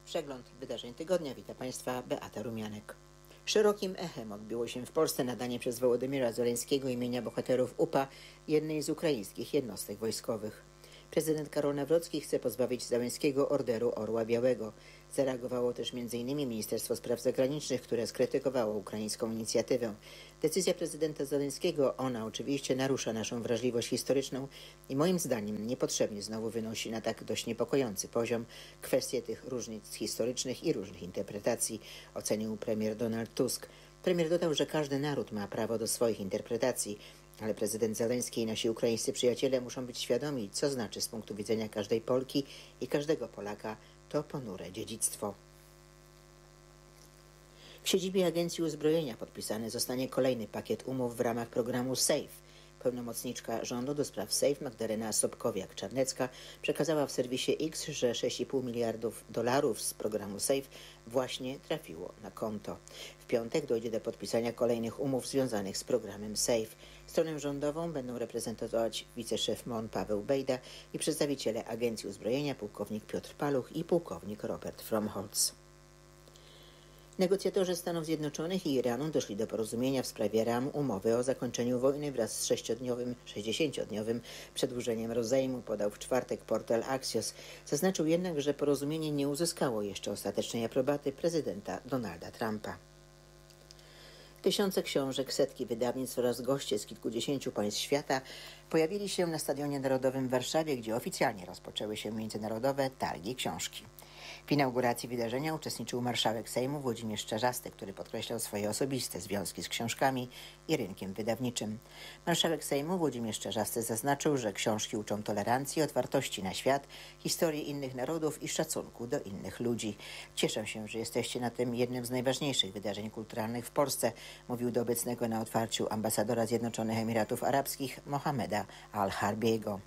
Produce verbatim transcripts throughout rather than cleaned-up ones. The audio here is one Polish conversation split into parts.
Przegląd wydarzeń tygodnia. Witam Państwa, Beata Rumianek. Szerokim echem odbiło się w Polsce nadanie przez Wołodymyra Zełenskiego imienia bohaterów U P A jednej z ukraińskich jednostek wojskowych. Prezydent Karol Nawrocki chce pozbawić Zełenskiego Orderu Orła Białego. Zareagowało też między innymi Ministerstwo Spraw Zagranicznych, które skrytykowało ukraińską inicjatywę. Decyzja prezydenta Zełenskiego, ona oczywiście narusza naszą wrażliwość historyczną i moim zdaniem niepotrzebnie znowu wynosi na tak dość niepokojący poziom kwestie tych różnic historycznych i różnych interpretacji, ocenił premier Donald Tusk. Premier dodał, że każdy naród ma prawo do swoich interpretacji, ale prezydent Zełenski i nasi ukraińscy przyjaciele muszą być świadomi, co znaczy z punktu widzenia każdej Polki i każdego Polaka to ponure dziedzictwo. W siedzibie Agencji Uzbrojenia podpisany zostanie kolejny pakiet umów w ramach programu SAFE. Pełnomocniczka rządu do spraw SAFE Magdalena Sobkowiak-Czarnecka przekazała w serwisie X, że sześć i pół miliardów dolarów z programu SAFE właśnie trafiło na konto. W piątek dojdzie do podpisania kolejnych umów związanych z programem SAFE. Stronę rządową będą reprezentować wiceszef M O N Paweł Bejda i przedstawiciele Agencji Uzbrojenia pułkownik Piotr Paluch i pułkownik Robert Fromholz. Negocjatorzy Stanów Zjednoczonych i Iranu doszli do porozumienia w sprawie ram umowy o zakończeniu wojny wraz z sześciodniowym, sześćdziesięciodniowym przedłużeniem rozejmu, podał w czwartek portal Axios. Zaznaczył jednak, że porozumienie nie uzyskało jeszcze ostatecznej aprobaty prezydenta Donalda Trumpa. Tysiące książek, setki wydawnictw oraz goście z kilkudziesięciu państw świata pojawili się na Stadionie Narodowym w Warszawie, gdzie oficjalnie rozpoczęły się międzynarodowe targi książki. W inauguracji wydarzenia uczestniczył marszałek Sejmu Włodzimierz Czarzasty, który podkreślał swoje osobiste związki z książkami i rynkiem wydawniczym. Marszałek Sejmu Włodzimierz Czarzasty zaznaczył, że książki uczą tolerancji, otwartości na świat, historii innych narodów i szacunku do innych ludzi. Cieszę się, że jesteście na tym jednym z najważniejszych wydarzeń kulturalnych w Polsce, mówił do obecnego na otwarciu ambasadora Zjednoczonych Emiratów Arabskich Mohameda Al-Harbiego.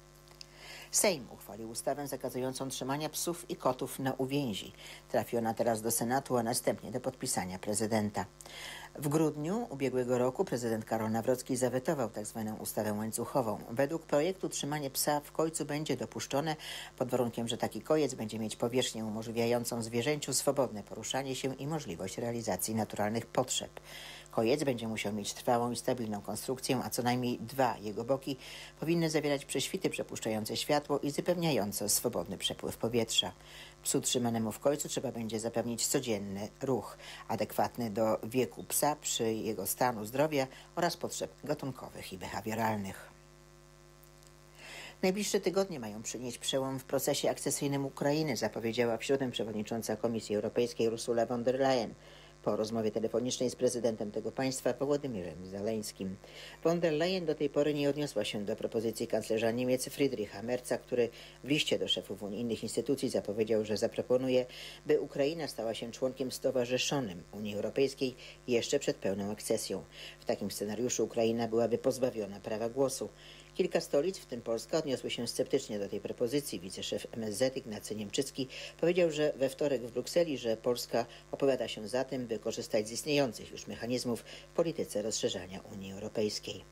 Sejm uchwalił ustawę zakazującą trzymania psów i kotów na uwięzi. Trafi ona teraz do Senatu, a następnie do podpisania prezydenta. W grudniu ubiegłego roku prezydent Karol Nawrocki zawetował tzw. ustawę łańcuchową. Według projektu trzymanie psa w kojcu będzie dopuszczone pod warunkiem, że taki kojec będzie mieć powierzchnię umożliwiającą zwierzęciu swobodne poruszanie się i możliwość realizacji naturalnych potrzeb. Kojec będzie musiał mieć trwałą i stabilną konstrukcję, a co najmniej dwa jego boki powinny zawierać prześwity przepuszczające światło i zapewniające swobodny przepływ powietrza. Psu trzymanemu w kojcu trzeba będzie zapewnić codzienny ruch, adekwatny do wieku psa przy jego stanu zdrowia oraz potrzeb gatunkowych i behawioralnych. Najbliższe tygodnie mają przynieść przełom w procesie akcesyjnym Ukrainy, zapowiedziała w środę przewodnicząca Komisji Europejskiej Ursula von der Leyen po rozmowie telefonicznej z prezydentem tego państwa Wołodymyrem Zełenskim. Von der Leyen do tej pory nie odniosła się do propozycji kanclerza Niemiec Friedricha Merza, który w liście do szefów unijnych instytucji zapowiedział, że zaproponuje, by Ukraina stała się członkiem stowarzyszonym Unii Europejskiej jeszcze przed pełną akcesją. W takim scenariuszu Ukraina byłaby pozbawiona prawa głosu. Kilka stolic, w tym Polska, odniosły się sceptycznie do tej propozycji. Wiceszef M S Z Ignacy Niemczycki powiedział, że we wtorek w Brukseli, że Polska opowiada się za tym, by korzystać z istniejących już mechanizmów w polityce rozszerzania Unii Europejskiej.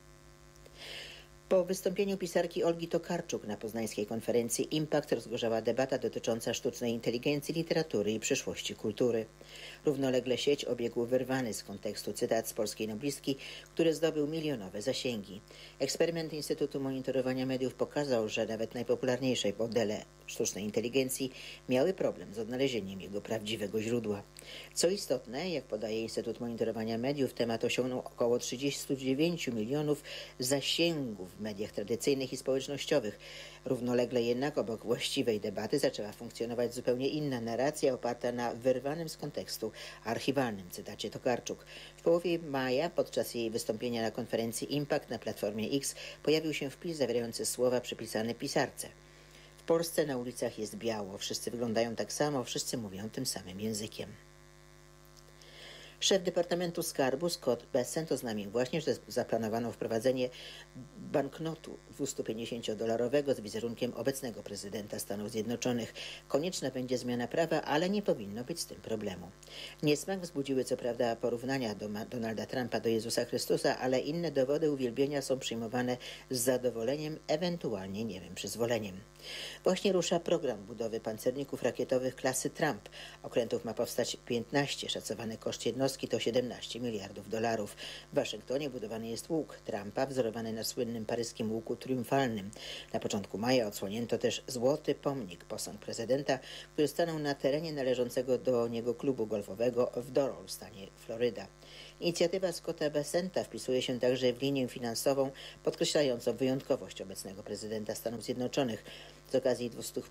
Po wystąpieniu pisarki Olgi Tokarczuk na poznańskiej konferencji Impact rozgorzała debata dotycząca sztucznej inteligencji, literatury i przyszłości kultury. Równolegle sieć obiegł wyrwany z kontekstu cytat z polskiej noblistki, który zdobył milionowe zasięgi. Eksperyment Instytutu Monitorowania Mediów pokazał, że nawet najpopularniejsze modele sztucznej inteligencji miały problem z odnalezieniem jego prawdziwego źródła. Co istotne, jak podaje Instytut Monitorowania Mediów, temat osiągnął około trzydzieści dziewięć milionów zasięgów w mediach tradycyjnych i społecznościowych. Równolegle jednak obok właściwej debaty zaczęła funkcjonować zupełnie inna narracja oparta na wyrwanym z kontekstu archiwalnym cytacie Tokarczuk. W połowie maja podczas jej wystąpienia na konferencji Impact na Platformie X pojawił się wpis zawierający słowa przypisane pisarce. W Polsce na ulicach jest biało, wszyscy wyglądają tak samo, wszyscy mówią tym samym językiem. Szef Departamentu Skarbu Scott Bessent oznajmił właśnie, że zaplanowano wprowadzenie banknotu dwustupięćdziesięciodolarowego z wizerunkiem obecnego prezydenta Stanów Zjednoczonych. Konieczna będzie zmiana prawa, ale nie powinno być z tym problemu. Niesmak wzbudziły co prawda porównania do Donalda Trumpa do Jezusa Chrystusa, ale inne dowody uwielbienia są przyjmowane z zadowoleniem, ewentualnie niemym przyzwoleniem. Właśnie rusza program budowy pancerników rakietowych klasy Trump. Okrętów ma powstać piętnaście, szacowany koszt jednostki to siedemnaście miliardów dolarów. W Waszyngtonie budowany jest łuk Trumpa, wzorowany na słynnym paryskim łuku triumfalnym. Na początku maja odsłonięto też złoty pomnik, posąg prezydenta, który stanął na terenie należącego do niego klubu golfowego w Doral w stanie Floryda. Inicjatywa Scotta Bessenta wpisuje się także w linię finansową podkreślającą wyjątkowość obecnego prezydenta Stanów Zjednoczonych. Z okazji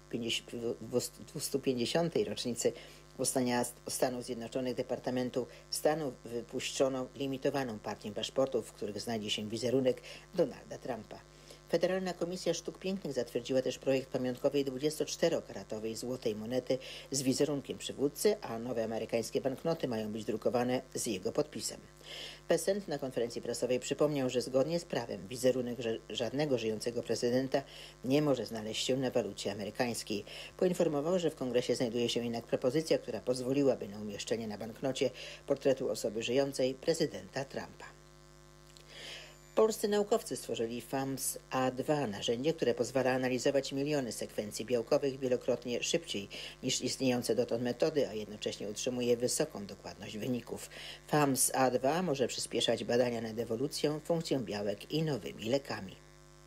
dwustu pięćdziesiątej rocznicy powstania Stanów Zjednoczonych Departamentu Stanu wypuszczono limitowaną partię paszportów, w których znajdzie się wizerunek Donalda Trumpa. Federalna Komisja Sztuk Pięknych zatwierdziła też projekt pamiątkowej dwudziestoczterokaratowej złotej monety z wizerunkiem przywódcy, a nowe amerykańskie banknoty mają być drukowane z jego podpisem. Bessent na konferencji prasowej przypomniał, że zgodnie z prawem wizerunek żadnego żyjącego prezydenta nie może znaleźć się na walucie amerykańskiej. Poinformował, że w Kongresie znajduje się jednak propozycja, która pozwoliłaby na umieszczenie na banknocie portretu osoby żyjącej prezydenta Trumpa. Polscy naukowcy stworzyli FAMS A dwa, narzędzie, które pozwala analizować miliony sekwencji białkowych wielokrotnie szybciej niż istniejące dotąd metody, a jednocześnie utrzymuje wysoką dokładność wyników. FAMS A dwa może przyspieszać badania nad ewolucją, funkcją białek i nowymi lekami.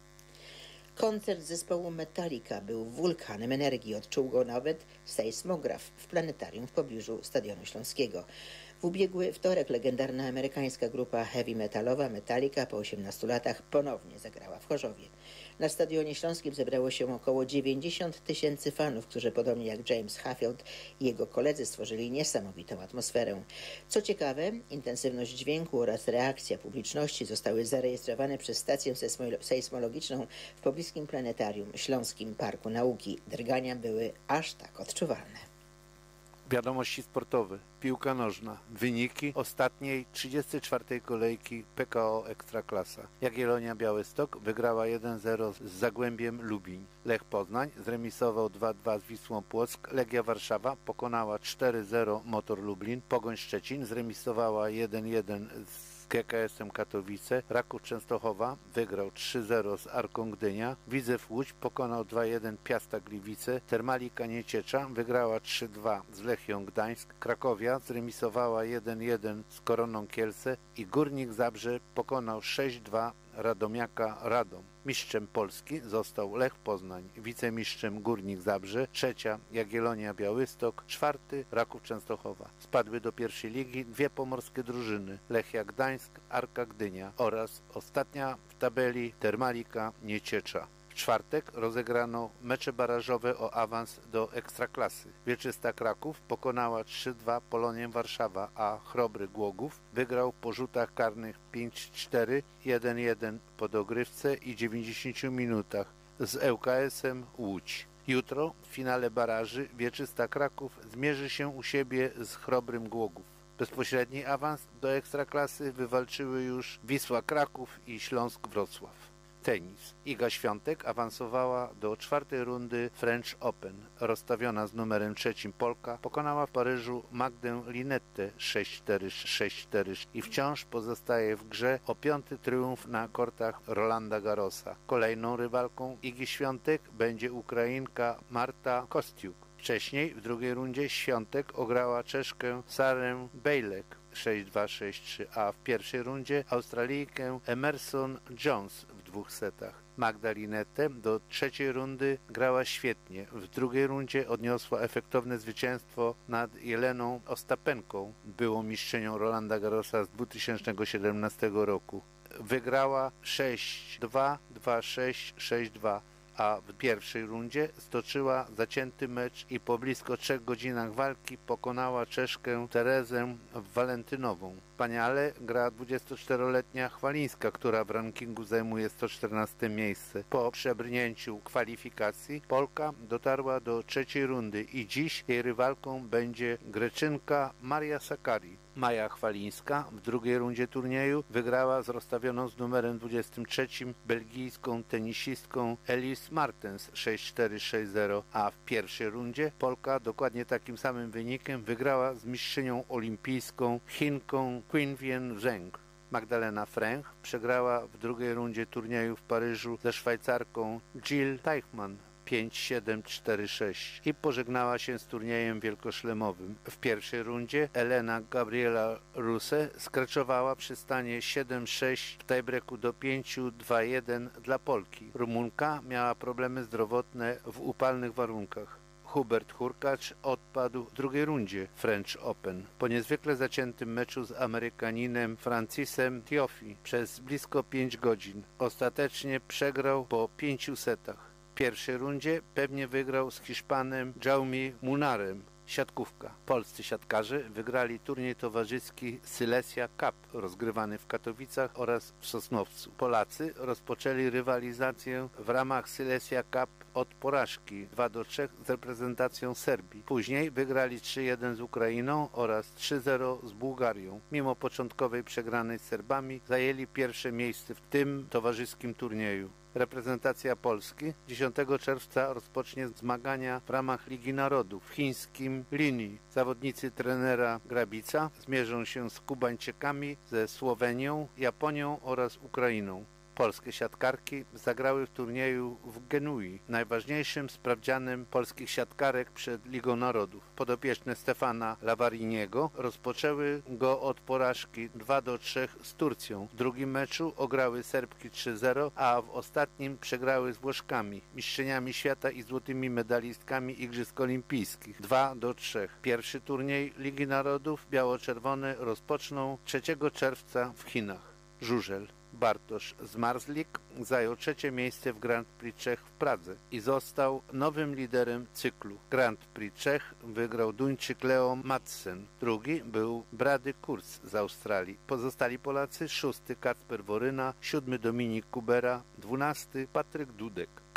Koncert zespołu Metallica był wulkanem energii. Odczuł go nawet sejsmograf w planetarium w pobliżu Stadionu Śląskiego. W ubiegły wtorek legendarna amerykańska grupa heavy metalowa Metallica po osiemnastu latach ponownie zagrała w Chorzowie. Na Stadionie Śląskim zebrało się około dziewięćdziesiąt tysięcy fanów, którzy podobnie jak James Hetfield i jego koledzy stworzyli niesamowitą atmosferę. Co ciekawe, intensywność dźwięku oraz reakcja publiczności zostały zarejestrowane przez stację sejsmologiczną w pobliskim planetarium Śląskim Parku Nauki. Drgania były aż tak odczuwalne. Wiadomości sportowe. Piłka nożna. Wyniki ostatniej trzydziestej czwartej kolejki P K O Ekstraklasa. Jagiellonia Białystok wygrała jeden zero z Zagłębiem Lubin. Lech Poznań zremisował dwa dwa z Wisłą Płock. Legia Warszawa pokonała cztery zero Motor Lublin. Pogoń Szczecin zremisowała jeden jeden z G K S-em Katowice. Raków Częstochowa wygrał trzy zero z Arką Gdynia. Widzew Łódź pokonał dwa jeden Piasta Gliwice. Termalika Nieciecza wygrała trzy dwa z Lechią Gdańsk. Krakowia zremisowała jeden jeden z Koroną Kielce i Górnik Zabrze pokonał sześć dwa Radomiaka Radom. Mistrzem Polski został Lech Poznań, wicemistrzem Górnik Zabrze, trzecia Jagiellonia Białystok, czwarty Raków Częstochowa. Spadły do pierwszej ligi dwie pomorskie drużyny, Lechia Gdańsk, Arka Gdynia oraz ostatnia w tabeli Termalika Nieciecza. W czwartek rozegrano mecze barażowe o awans do Ekstraklasy. Wieczysta Kraków pokonała trzy dwa Polonię Warszawa, a Chrobry Głogów wygrał po rzutach karnych pięć cztery, jeden jeden po dogrywce i dziewięćdziesięciu minutach z L K S-em Łódź. Jutro w finale baraży Wieczysta Kraków zmierzy się u siebie z Chrobrym Głogów. Bezpośredni awans do Ekstraklasy wywalczyły już Wisła Kraków i Śląsk Wrocław. Tenis. Iga Świątek awansowała do czwartej rundy French Open. Rozstawiona z numerem trzecim Polka pokonała w Paryżu Magdę Linettę sześć cztery, sześć cztery i wciąż pozostaje w grze o piąty triumf na kortach Rolanda Garrosa. Kolejną rywalką Igi Świątek będzie Ukrainka Marta Kostiuk. Wcześniej w drugiej rundzie Świątek ograła Czeszkę Sarę Bejlek sześć dwa, sześć trzy, a w pierwszej rundzie Australijkę Emerson Jones w dwóch setach. Magda Linette do trzeciej rundy grała świetnie. W drugiej rundzie odniosła efektowne zwycięstwo nad Jeleną Ostapenką, byłą mistrzynią Rolanda Garrosa z dwa tysiące siedemnastego roku. Wygrała sześć dwa, dwa sześć, sześć dwa. A w pierwszej rundzie stoczyła zacięty mecz i po blisko trzech godzinach walki pokonała Czeszkę Terezę Walentynową. W Wspaniale gra dwudziestoczteroletnia Chwalińska, która w rankingu zajmuje sto czternaste miejsce. Po przebrnięciu kwalifikacji Polka dotarła do trzeciej rundy i dziś jej rywalką będzie Greczynka Maria Sakkari. Maja Chwalińska w drugiej rundzie turnieju wygrała z rozstawioną z numerem dwudziestym trzecim belgijską tenisistką Elise Martens sześć cztery sześć zero, a w pierwszej rundzie Polka dokładnie takim samym wynikiem wygrała z mistrzynią olimpijską Chinką Qinwen Zheng. Magdalena Fręch przegrała w drugiej rundzie turnieju w Paryżu ze Szwajcarką Jill Teichmann pięć siedem cztery sześć i pożegnała się z turniejem wielkoszlemowym. W pierwszej rundzie Elena Gabriela Ruse skreczowała przy stanie siedem sześć w tiebreaku do pięć dwa jeden dla Polki. Rumunka miała problemy zdrowotne w upalnych warunkach. Hubert Hurkacz odpadł w drugiej rundzie French Open po niezwykle zaciętym meczu z Amerykaninem Francisem Tiafoe przez blisko pięć godzin. Ostatecznie przegrał po pięciu setach. W pierwszej rundzie pewnie wygrał z Hiszpanem Jaume Munarem. Siatkówka. Polscy siatkarze wygrali turniej towarzyski Silesia Cup rozgrywany w Katowicach oraz w Sosnowcu. Polacy rozpoczęli rywalizację w ramach Silesia Cup od porażki dwa do trzech z reprezentacją Serbii. Później wygrali trzy jeden z Ukrainą oraz trzy zero z Bułgarią. Mimo początkowej przegranej z Serbami zajęli pierwsze miejsce w tym towarzyskim turnieju. Reprezentacja Polski dziesiątego czerwca rozpocznie zmagania w ramach Ligi Narodów w chińskim Linii. Zawodnicy trenera Grabica zmierzą się z Kubańczykami ze Słowenią, Japonią oraz Ukrainą. Polskie siatkarki zagrały w turnieju w Genui, najważniejszym sprawdzianem polskich siatkarek przed Ligą Narodów. Podopieczne Stefana Lavariniego rozpoczęły go od porażki dwa do trzech z Turcją. W drugim meczu ograły Serbki trzy zero, a w ostatnim przegrały z Włoszkami, mistrzyniami świata i złotymi medalistkami Igrzysk Olimpijskich dwa do trzech. Pierwszy turniej Ligi Narodów biało-czerwone rozpoczną trzeciego czerwca w Chinach. Żużel. Bartosz Zmarzlik zajął trzecie miejsce w Grand Prix Czech w Pradze i został nowym liderem cyklu. Grand Prix Czech wygrał Duńczyk Leo Madsen. Drugi był Brady Kurz z Australii. Pozostali Polacy: szósty Kacper Woryna, siódmy Dominik Kubera, dwunasty Patryk Dudek.